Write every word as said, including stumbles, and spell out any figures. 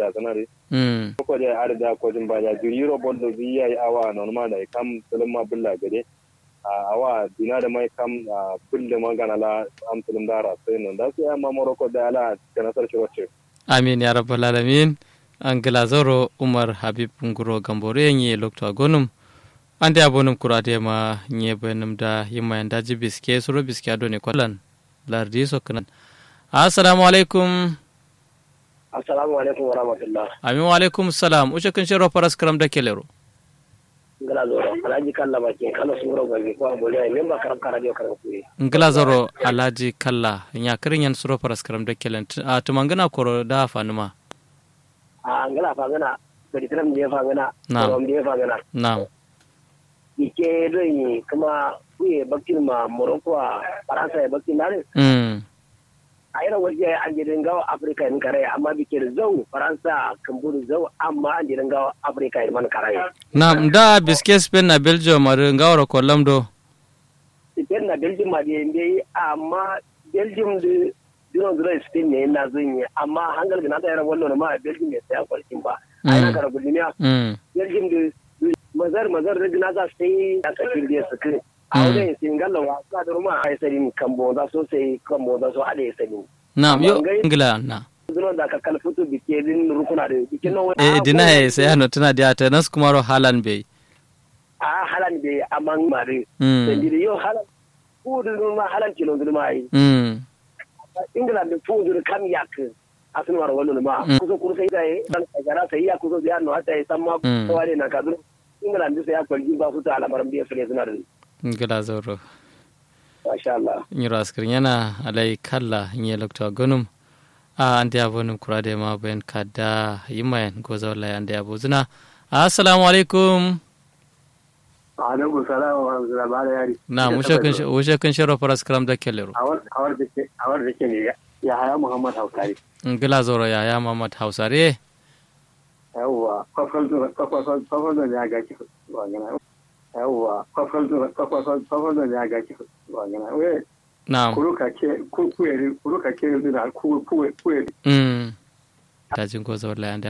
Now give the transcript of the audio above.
ta sanare mm ko da arda ko jin baya ju euro bondo biya awa normal da kam sulma bulla gade awa dina da mai kam bulle magana la am sulum dara sai non da sai amma moroko da ala kana sarki wacce amin ya rabbal alamin angela zoro umar habib nguro gambore nyi lokto gonum ande abonum kurade ma nye benum da yimma yanda jibiske suro biske adone kwalan lardi soknan assalamu alaikum assalamu alaikum wa rahmatullah amin wa alaikum salam uche kan shero paras karam da kelero ngala zoro alaji kalla ba ke kala suro gabi ko abole ay memba karam kara dio karam kuyi ngala zoro alaji kalla nya kirin yan suro paras karam da kelen a tumangana koro da fanuma a ngala fa gana gadi tram je fa gana na'am je fa gana na'am ike dai kuma kuye bakin ma morocco a faransa ya bakin nan mm a irin waje an jirin gawa afirka in kare amma bike da zau faransa kan buru zau amma an jirin gawa afirka in man kare na'am da biske spain na belgium ar ngawro kollam do spain na belgium ma de mbe amma belgium de dino duro spain ne na zunye amma hangal ga na da yaran wannan ma belgium ne sai kwalkin ba ai na kara guduniya mm belgium de mazar mazar da na za sai a kafin da su kai a wajen singalla wa ka da ruma ai sai kambo da so sai kambo da so ade sai na'am yo ingila na zuwa da ka kalfutu bike din rukuna da bike no eh dina he sai hano tana da ta nas kuma ro halan be a halan be amman mare mm sai di yo halan ku da ma halan kilo da mai mm ingila da fu da kam yak asun war wallo ma kuso kuso sai dai dan gara sai ya kuso ya no hata sai ma ko wale na kazu ingila da sai ya kwalji ba su ta alamaran biya fere suna da ingila zoro masha Allah nyiro askir yana alai kalla nye lokto gonum a ande abonum kurade ma ben kada yimayen gozo la ande abuzuna assalamu alaikum alaikum salam wa rahmatullahi wa barakatuh na mushe kan mushe kan shero paras karam da kelero awar awar dake awar dake ne ya haya muhammad hausari ingila zoro ya ya muhammad hausare yawwa kwakwal kwakwal kwakwal da ya gaci wa gana yawwa kwakwal kwakwal kwakwal da ya gaci wa gana we na'am kuruka ke ku ku kuruka ke da ku ku ku mm tajin gozo la ande